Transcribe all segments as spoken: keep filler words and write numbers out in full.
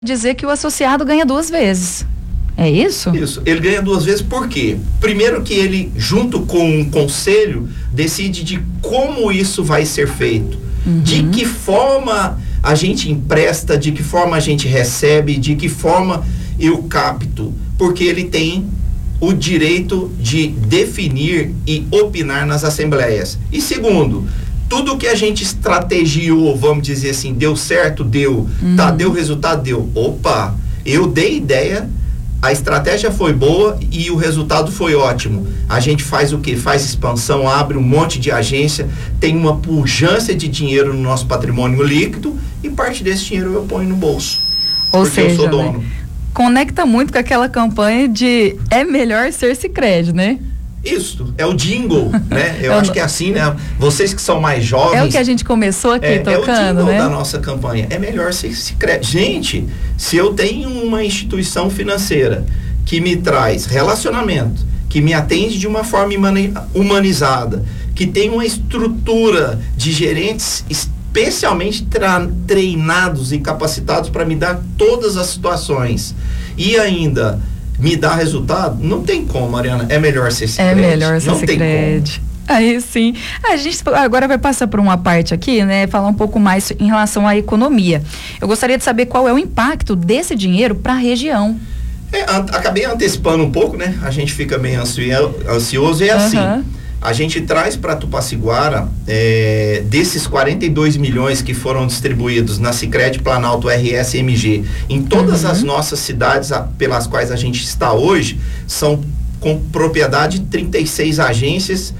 Dizer que o associado ganha duas vezes. É isso? Isso. Ele ganha duas vezes por quê? Primeiro que ele, junto com um conselho, decide de como isso vai ser feito. Uhum. De que forma a gente empresta, de que forma a gente recebe, de que forma eu capto. Porque ele tem o direito de definir e opinar nas assembleias. E segundo, tudo que a gente estrategiou, vamos dizer assim, deu certo, deu, uhum. tá, deu resultado, deu. Opa, eu dei ideia, a estratégia foi boa e o resultado foi ótimo. A gente faz o quê? Faz expansão, abre um monte de agência, tem uma pujança de dinheiro no nosso patrimônio líquido e parte desse dinheiro eu ponho no bolso. Ou porque seja, eu sou dono. Né? Conecta muito com aquela campanha de é melhor ser Sicredi, né? Isso, é o jingle, né? Eu acho que é assim, né? Vocês que são mais jovens... É o que a gente começou aqui é, tocando, né? É o jingle, né? Da nossa campanha. É melhor ser Sicredi. Gente, se eu tenho uma instituição financeira que me traz relacionamento, que me atende de uma forma humanizada, que tem uma estrutura de gerentes especialmente treinados e capacitados para me dar todas as situações, e ainda... me dá resultado, não tem como, Mariana, é melhor ser Sicredi. É melhor ser Sicredi. Aí sim. A gente agora vai passar por uma parte aqui, né, falar um pouco mais em relação à economia. Eu gostaria de saber qual é o impacto desse dinheiro para a região. É, an- acabei antecipando um pouco, né, a gente fica meio ansio- ansioso, é assim, uhum. A gente traz para Tupaciguara, é, desses quarenta e dois milhões que foram distribuídos na Sicredi Planalto R S M G, em todas uhum. as nossas cidades a, pelas quais a gente está hoje, são com propriedade de trinta e seis agências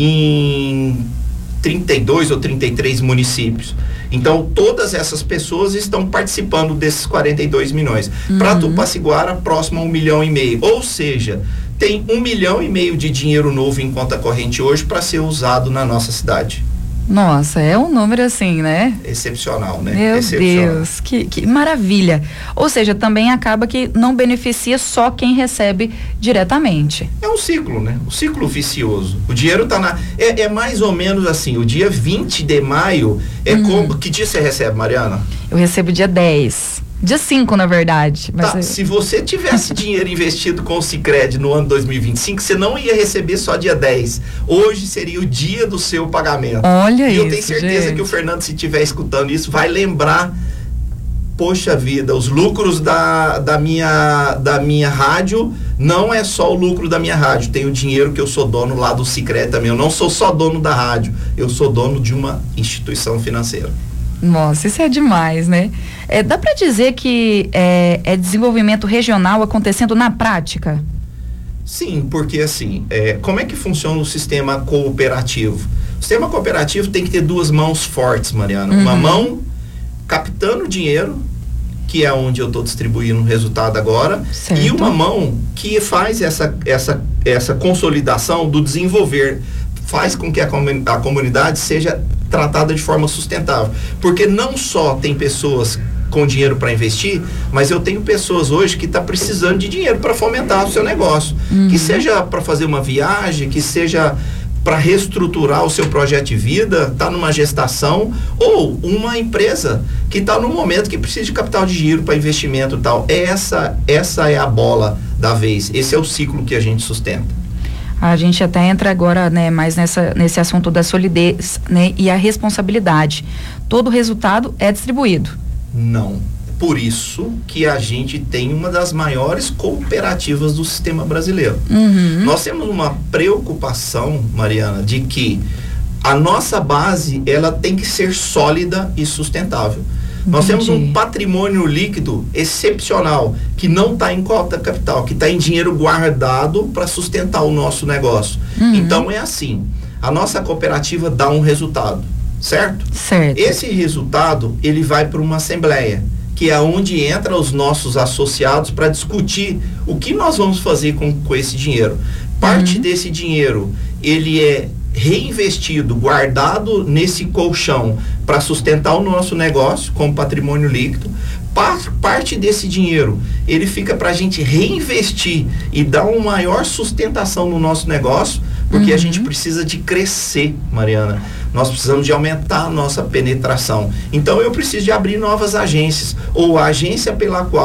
em trinta e dois ou trinta e três municípios. Então, todas essas pessoas estão participando desses quarenta e dois milhões. Uhum. Para Tupaciguara, próximo a um milhão e meio. Ou seja, tem um milhão e meio de dinheiro novo em conta corrente hoje para ser usado na nossa cidade. Nossa, é um número assim, né? Excepcional, né? Meu Excepcional. Deus, que, que maravilha. Ou seja, também acaba que não beneficia só quem recebe diretamente. É um ciclo, né? Um ciclo vicioso. O dinheiro tá na... É, é mais ou menos assim, o dia vinte de maio, é uhum. como... Que dia você recebe, Mariana? Eu recebo dia dez. Dia cinco, na verdade. Mas tá, eu... se você tivesse dinheiro investido com o Sicredi no ano dois mil e vinte e cinco, você não ia receber só dia dez. Hoje seria o dia do seu pagamento. Olha isso, e eu tenho certeza gente. que o Fernando, se estiver escutando isso, vai lembrar, poxa vida, os lucros da, da, minha, da minha rádio não é só o lucro da minha rádio, tem o dinheiro que eu sou dono lá do Sicredi também. Eu não sou só dono da rádio, eu sou dono de uma instituição financeira. Nossa, isso é demais, né? É, dá para dizer que é, é desenvolvimento regional acontecendo na prática? Sim, porque assim, é, como é que funciona o sistema cooperativo? O sistema cooperativo tem que ter duas mãos fortes, Mariana. Uhum. Uma mão captando dinheiro, que é onde eu estou distribuindo o resultado agora, certo. E uma mão que faz essa, essa, essa consolidação do desenvolver, faz com que a, comun- a comunidade seja tratada de forma sustentável, porque não só tem pessoas com dinheiro para investir, mas eu tenho pessoas hoje que estão tá precisando de dinheiro para fomentar o seu negócio, uhum. que seja para fazer uma viagem, que seja para reestruturar o seu projeto de vida, está numa gestação, ou uma empresa que está no momento que precisa de capital de giro para investimento e tal. Essa, essa é a bola da vez, esse é o ciclo que a gente sustenta. A gente até entra agora, né, mais nessa, nesse assunto da solidez, né, e a responsabilidade. Todo resultado é distribuído. Não. Por isso que a gente tem uma das maiores cooperativas do sistema brasileiro. Uhum. Nós temos uma preocupação, Mariana, de que a nossa base, ela tem que ser sólida e sustentável. Nós Entendi. Temos um patrimônio líquido excepcional, que não está em cota capital, que está em dinheiro guardado para sustentar o nosso negócio. Uhum. Então é assim, a nossa cooperativa dá um resultado, certo? Certo. Esse resultado, ele vai para uma assembleia, que é onde entra os nossos associados para discutir o que nós vamos fazer com, com esse dinheiro. Parte uhum. desse dinheiro, ele é reinvestido, guardado nesse colchão para sustentar o nosso negócio como patrimônio líquido. Par, parte desse dinheiro, ele fica para a gente reinvestir e dar uma maior sustentação no nosso negócio porque Uhum. a gente precisa de crescer, Mariana. Nós precisamos de aumentar a nossa penetração. Então eu preciso de abrir novas agências, ou a agência pela qual